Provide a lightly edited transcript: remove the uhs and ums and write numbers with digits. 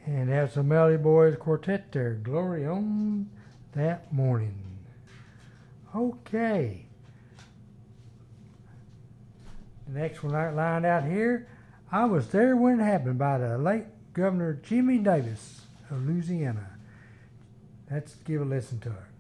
And that's the Melody Boys Quartet there. Glory on that morning. Okay. The next one I lined out here, I Was There When It Happened by the late Governor Jimmy Davis of Louisiana. Let's give a listen to it.